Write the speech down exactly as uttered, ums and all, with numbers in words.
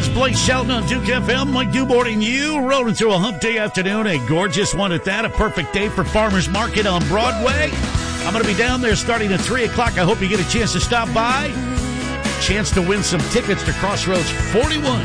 That's Blake Shelton on Duke F M. Mike Dubort and you rolling through a hump day afternoon. A gorgeous one at that. A perfect day for Farmers Market on Broadway. I'm going to be down there starting at three o'clock. I hope you get a chance to stop by. Chance to win some tickets to Crossroads forty-one.